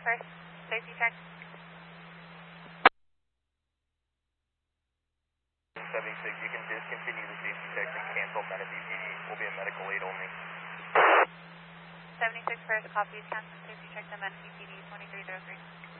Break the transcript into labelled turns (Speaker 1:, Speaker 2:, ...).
Speaker 1: first. Safety check.
Speaker 2: 76, you can discontinue the safety check and cancel MetaBPD. Will be a medical aid only.
Speaker 1: 76 first, copies, cancel safety check, the MetaBPD 2303.